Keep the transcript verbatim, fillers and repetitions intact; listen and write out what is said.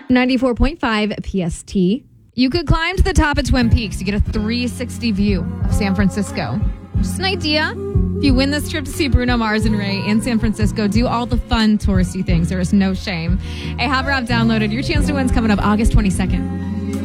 ninety-four point five P S T. You could climb to the top of Twin Peaks to get a three sixty view of San Francisco. Just an idea. If you win this trip to see Bruno Mars and Ray in San Francisco, do all the fun touristy things. There is no shame. Hey, have our app downloaded. Your chance to win's coming up August twenty-second.